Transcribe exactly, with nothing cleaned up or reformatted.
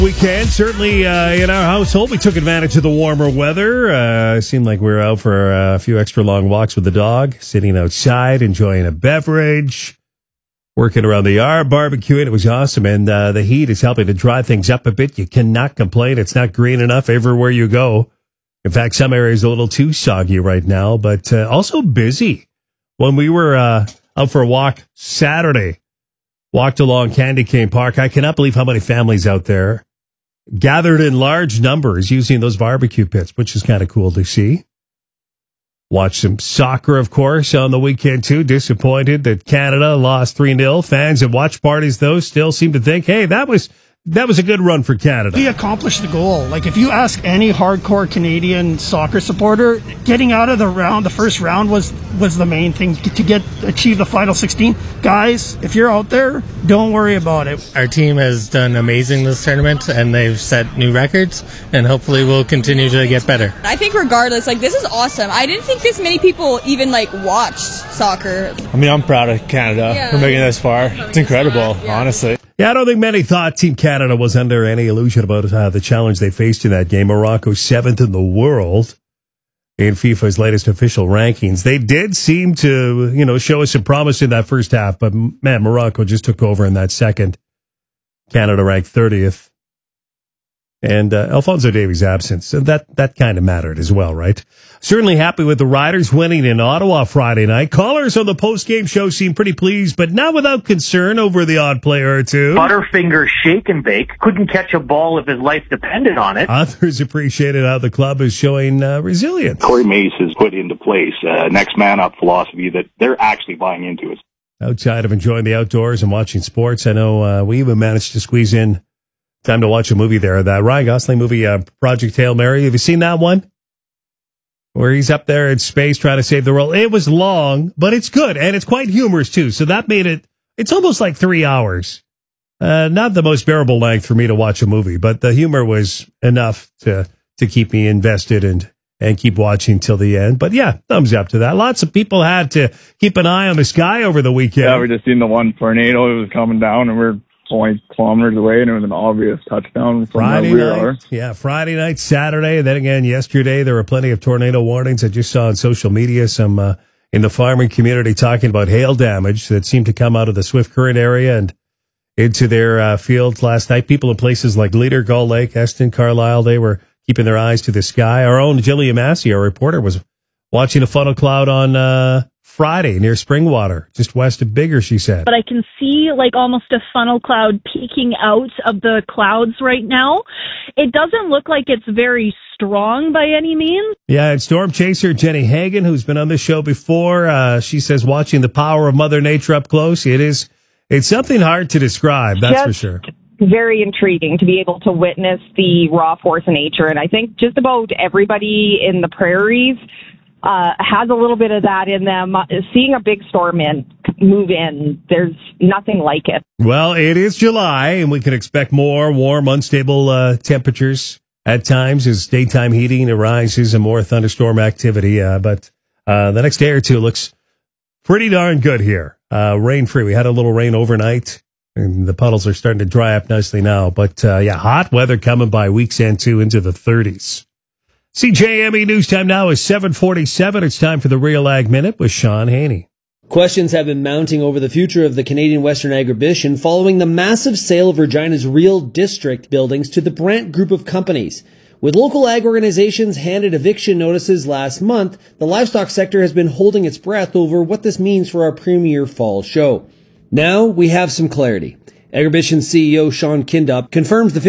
Weekend, certainly uh, in our household, we took advantage of the warmer weather. Uh, it seemed like we were out for a few extra long walks with the dog, sitting outside, enjoying a beverage, working around the yard, barbecuing. It was awesome, and uh, the heat is helping to dry things up a bit. You cannot complain. It's not green enough everywhere you go. In fact, some areas are a little too soggy right now, but uh, also busy. When we were uh, out for a walk Saturday, walked along Candy Cane Park, I cannot believe how many families out there gathered in large numbers using those barbecue pits, which is kind of cool to see. Watch some soccer, of course, on the weekend, too. Disappointed that Canada lost three nil. Fans at watch parties, though, still seem to think, hey, that was that was a good run for Canada. We accomplished the goal. Like, if you ask any hardcore Canadian soccer supporter, getting out of the round, the first round was was the main thing to get achieve the final sixteen. Guys, if you're out there, don't worry about it. Our team has done amazing this tournament, and they've set new records, and hopefully we'll continue to get better. I think regardless, like, this is awesome. I didn't think this many people even, like, watched soccer. I mean, I'm proud of Canada yeah. for making it this far. It's incredible, yeah. honestly. Yeah, I don't think many thought Team Canada was under any illusion about uh, the challenge they faced in that game. Morocco seventh in the world in FIFA's latest official rankings. They did seem to, you know, show us some promise in that first half, but man, Morocco just took over in that second. Canada ranked thirtieth. And uh, Alphonso Davies' absence, so that, that kind of mattered as well, right? Certainly happy with the Riders winning in Ottawa Friday night. Callers on the post-game show seemed pretty pleased, but not without concern over the odd player or two. Butterfinger shake and bake. Couldn't catch a ball if his life depended on it. Others appreciated how the club is showing uh, resilience. Corey Mace has put into place a next man up philosophy that they're actually buying into it. Outside of enjoying the outdoors and watching sports, I know uh, we even managed to squeeze in time to watch a movie there. That Ryan Gosling movie, uh, Project Hail Mary. Have you seen that one? Where he's up there in space trying to save the world. It was long, but it's good. And it's quite humorous, too. So that made it, it's almost like three hours. Uh, not the most bearable length for me to watch a movie, but the humor was enough to, to keep me invested and, and keep watching till the end. But yeah, thumbs up to that. Lots of people had to keep an eye on the sky over the weekend. Yeah, we just seen the one tornado. It was coming down and we're twenty kilometers away, and it was an obvious touchdown from Friday where we night, are. Yeah, Friday night, Saturday, and then again yesterday. There were plenty of tornado warnings. I just saw on social media some uh, in the farming community talking about hail damage that seemed to come out of the Swift Current area and into their uh, fields last night. People in places like Leader, Gull Lake, Eston, Carlisle, they were keeping their eyes to the sky. Our own Jillian Massey, our reporter, was watching a funnel cloud on uh, Friday near Springwater, just west of Bigger, she said. But I can see like almost a funnel cloud peeking out of the clouds right now. It doesn't look like it's very strong by any means. Yeah, and storm chaser Jenny Hagan, who's been on this show before, uh, she says watching the power of Mother Nature up close, it is, it's something hard to describe, that's just for sure. Very intriguing to be able to witness the raw force of nature. And I think just about everybody in the prairies Uh, has a little bit of that in them. Uh, seeing a big storm in move in, there's nothing like it. Well, it is July, and we can expect more warm, unstable uh, temperatures at times as daytime heating arises and more thunderstorm activity. Uh, but uh, the next day or two looks pretty darn good here. Uh, rain-free. We had a little rain overnight, and the puddles are starting to dry up nicely now. But, uh, yeah, hot weather coming by week's end, too, into the thirties. C J M E News Time now is seven forty-seven. It's time for the Real Ag Minute with Sean Haney. Questions have been mounting over the future of the Canadian Western Agribition following the massive sale of Regina's Real District buildings to the Brandt Group of companies. With local ag organizations handed eviction notices last month, the livestock sector has been holding its breath over what this means for our premier fall show. Now we have some clarity. Agribition C E O Sean Kindup confirms the